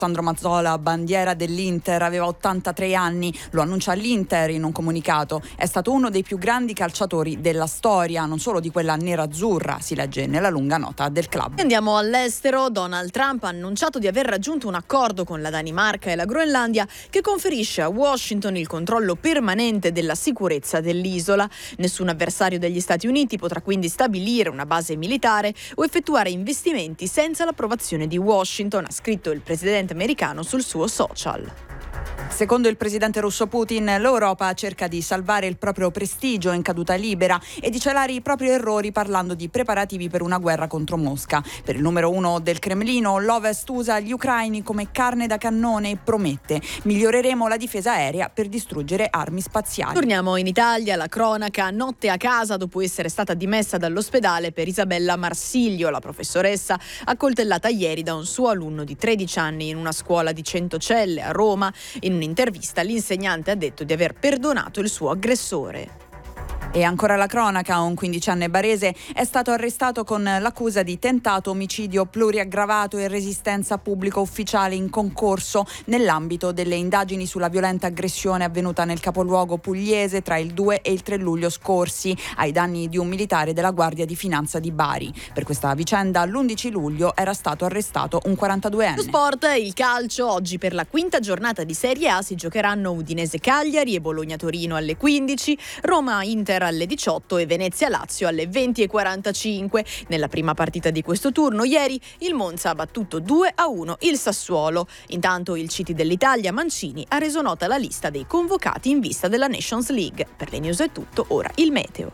Sandro Mazzola, bandiera dell'Inter, aveva 83 anni, lo annuncia l'Inter in un comunicato. È stato uno dei più grandi calciatori della storia, non solo di quella nerazzurra, si legge nella lunga nota del club. Andiamo all'estero. Donald Trump ha annunciato di aver raggiunto un accordo con la Danimarca e la Groenlandia che conferisce a Washington il controllo permanente della sicurezza dell'isola. Nessun avversario degli Stati Uniti potrà quindi stabilire una base militare o effettuare investimenti senza l'approvazione di Washington, ha scritto il presidente americano sul suo social. Secondo il presidente russo Putin, l'Europa cerca di salvare il proprio prestigio in caduta libera e di celare i propri errori parlando di preparativi per una guerra contro Mosca. Per il numero uno del Cremlino, l'Ovest usa gli ucraini come carne da cannone e promette: miglioreremo la difesa aerea per distruggere armi spaziali. Torniamo in Italia, la cronaca, notte a casa dopo essere stata dimessa dall'ospedale per Isabella Marsiglio, la professoressa accoltellata ieri da un suo alunno di 13 anni in una scuola di Centocelle a Roma. In un'intervista l'insegnante ha detto di aver perdonato il suo aggressore. E ancora la cronaca, un 15enne barese è stato arrestato con l'accusa di tentato omicidio pluriaggravato e resistenza pubblico ufficiale in concorso nell'ambito delle indagini sulla violenta aggressione avvenuta nel capoluogo pugliese tra il 2 e il 3 luglio scorsi ai danni di un militare della Guardia di Finanza di Bari. Per questa vicenda l'11 luglio era stato arrestato un 42enne. Lo sport, il calcio. Oggi per la quinta giornata di Serie A si giocheranno Udinese Cagliari e Bologna Torino alle 15, Roma Inter alle 18 e Venezia Lazio alle 20:45. Nella prima partita di questo turno ieri il Monza ha battuto 2-1 il Sassuolo. Intanto il City dell'Italia Mancini ha reso nota la lista dei convocati in vista della Nations League. Per le news è tutto, ora il meteo.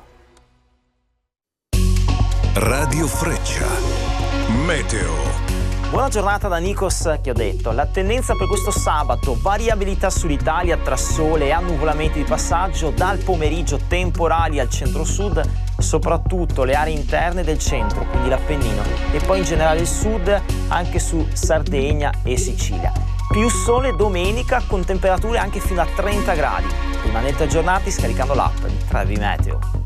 Radio Freccia Meteo. Buona giornata da Nikos Chiodetto. La tendenza per questo sabato: variabilità sull'Italia tra sole e annuvolamenti di passaggio, dal pomeriggio temporali al centro-sud, soprattutto le aree interne del centro, quindi l'Appennino, e poi in generale il sud, anche su Sardegna e Sicilia. Più sole domenica con temperature anche fino a 30 gradi. Rimanete aggiornati scaricando l'app di Trevi Meteo.